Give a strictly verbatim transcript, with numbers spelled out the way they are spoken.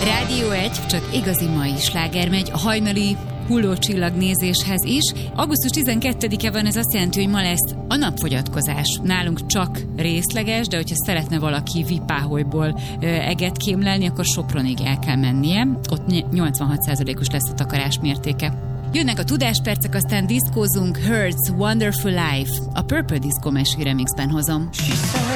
Rádió egy, csak igazi mai sláger megy a hajnali hullócsillagnézéshez is. augusztus tizenkettedike van, ez azt jelenti, hogy ma lesz a napfogyatkozás. Nálunk csak részleges, de hogyha szeretne valaki Vipáholyból eget kémlelni, akkor Sopronig el kell mennie. Ott nyolcvanhat százalékos lesz a takarás mértéke. Jönnek a tudáspercek, aztán diszkózunk. Hurts, Wonderful Life. A Purple Disco Machine remixben hozom.